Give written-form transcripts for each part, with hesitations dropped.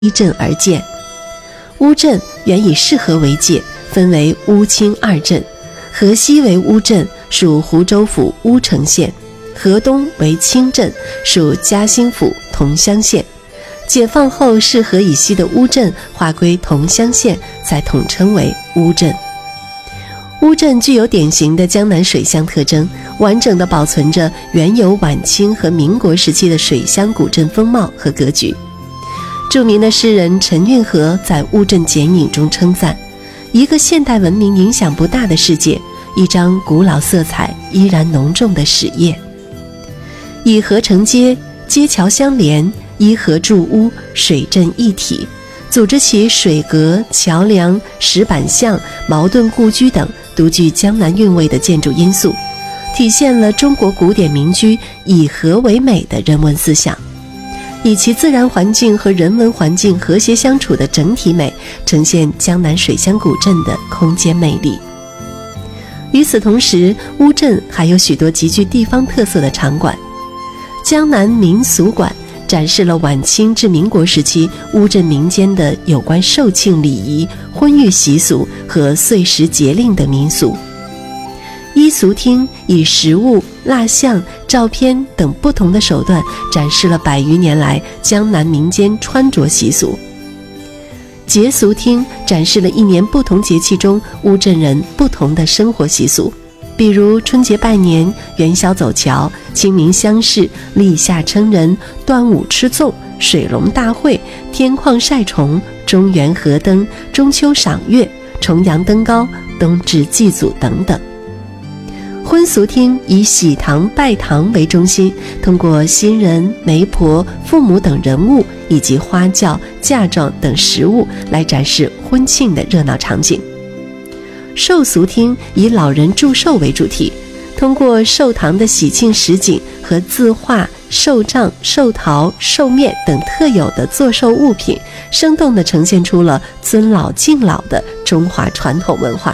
依镇而建。乌镇原以市河为界，分为乌青二镇，河西为乌镇，属湖州府乌城县，河东为青镇，属嘉兴府桐乡县。解放后，市河以西的乌镇划归桐乡县，再统称为乌镇。乌镇具有典型的江南水乡特征，完整地保存着原有晚清和民国时期的水乡古镇风貌和格局。著名的诗人陈运河在乌镇剪影中称赞：一个现代文明影响不大的世界，一张古老色彩依然浓重的史页。以河成街，街桥相连，依河筑屋，水镇一体，组织起水阁、桥梁、石板巷、茅盾故居等独具江南韵味的建筑因素，体现了中国古典民居以河为美的人文思想，以其自然环境和人文环境和谐相处的整体美，呈现江南水乡古镇的空间魅力。与此同时，乌镇还有许多极具地方特色的场馆。江南民俗馆展示了晚清至民国时期乌镇民间的有关寿庆礼仪、婚育习俗和岁时节令等民俗。衣俗厅以实物、蜡像、照片等不同的手段展示了100余年来江南民间穿着习俗。节俗厅展示了一年不同节气中乌镇人不同的生活习俗，比如春节拜年、元宵走桥、清明乡试、立夏称人、端午吃粽、水龙大会、天旷晒虫、中元河灯、中秋赏月、重阳登高、冬至祭祖等等。婚俗厅以喜糖拜堂为中心，通过新人、媒婆、父母等人物以及花轿、嫁妆等实物来展示婚庆的热闹场景。寿俗厅以老人祝寿为主题，通过寿堂的喜庆实景和字画、寿杖、寿桃、寿面等特有的作寿物品，生动地呈现出了尊老敬老的中华传统文化。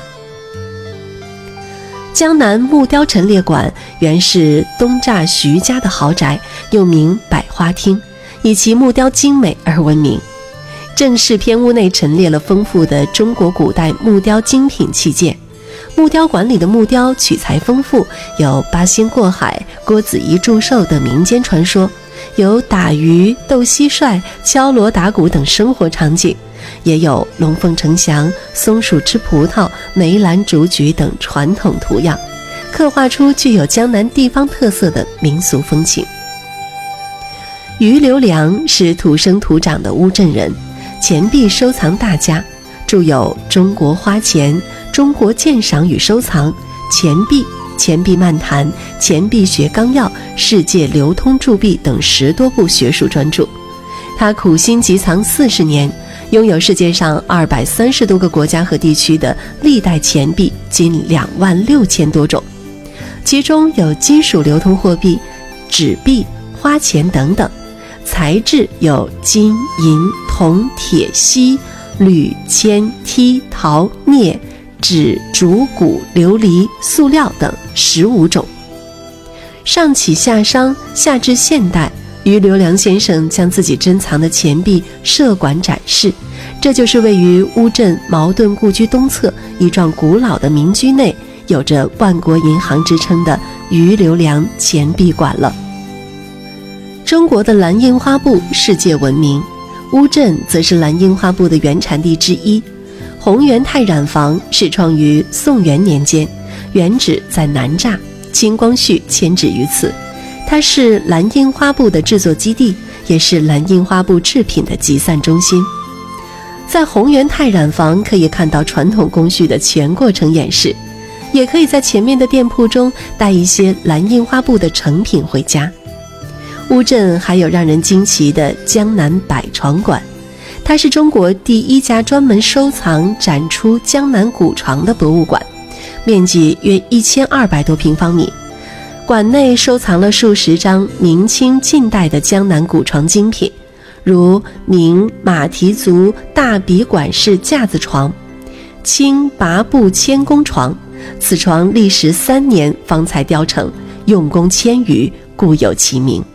江南木雕陈列馆原是东栅徐家的豪宅，又名百花厅，以其木雕精美而闻名。正式偏屋内陈列了丰富的中国古代木雕精品器件。木雕馆里的木雕取材丰富，有八仙过海、郭子仪祝寿等民间传说，有打鱼、斗蟋蟀、敲锣打鼓等生活场景，也有龙凤呈祥、松鼠吃葡萄、梅兰竹菊等传统图样，刻画出具有江南地方特色的民俗风情。于留良是土生土长的乌镇人，钱币收藏大家，著有《中国花钱》《中国鉴赏与收藏》《钱币》《钱币漫谈》《钱币学纲要》《世界流通铸币》等10多部学术专著。他苦心集藏40年，拥有世界上230多个国家和地区的历代钱币近26000多种，其中有金属流通货币、纸币、花钱等等，材质有金、银、铜、铁、锡、铝、铅、梯、陶、镍、纸、竹、骨、琉璃、塑料等15种。上启下商，下至现代，于留良先生将自己珍藏的钱币设馆展示，这就是位于乌镇茅盾故居东侧一幢古老的民居内，有着万国银行之称的于留良钱币馆了。中国的蓝印花布世界闻名，乌镇则是蓝印花布的原产地之一。洪元泰染坊始创于宋元年间，原址在南栅，清光绪迁址于此。它是蓝印花布的制作基地，也是蓝印花布制品的集散中心。在洪元泰染坊可以看到传统工序的全过程演示，也可以在前面的店铺中带一些蓝印花布的成品回家。乌镇还有让人惊奇的江南百床馆，它是中国第1家专门收藏展出江南古床的博物馆，面积约1200多平方米。馆内收藏了数十张明清近代的江南古床精品，如明马蹄足大笔管式架子床、清拔步千工床，此床历时3年方才雕成，用工千余，故有其名。